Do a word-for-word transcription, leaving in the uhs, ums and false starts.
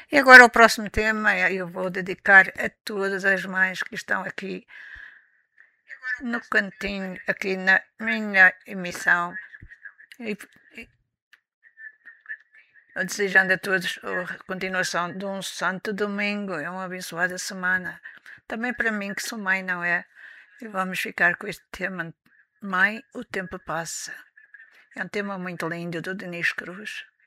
E agora o próximo tema eh, eu vou dedicar a todas as mães que estão aqui no cantinho, aqui na minha emissão, e, e desejando a todos a continuação de um santo domingo e uma abençoada semana. Também para mim, que sou mãe, não é? E vamos ficar com este tema: Mãe, o tempo passa. É um tema muito lindo do Denis Cruz.